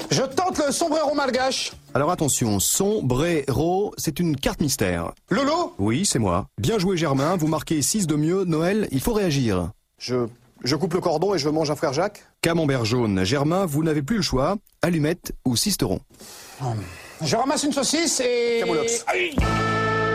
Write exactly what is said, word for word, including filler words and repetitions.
Je tente le sombrero malgache. Alors attention, sombrero, c'est une carte mystère. Lolo? Oui, c'est moi. Bien joué Germain, vous marquez six de mieux. Noël, il faut réagir. Je... je coupe le cordon et je mange un frère Jacques. Camembert jaune. Germain, vous n'avez plus le choix. Allumette ou cisteron. Je ramasse une saucisse et... Camoulox. Aïe.